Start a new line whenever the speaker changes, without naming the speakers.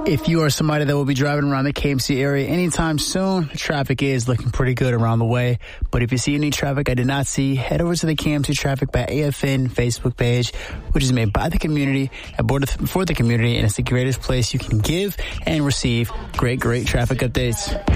If you are somebody that will be driving around the KMC area anytime soon, traffic is looking pretty good around the way. But if you see any traffic I did not see, head over to the KMC Traffic by AFN Facebook page, which is made by the community and for the community, and it's the greatest place you can give and receive great traffic updates.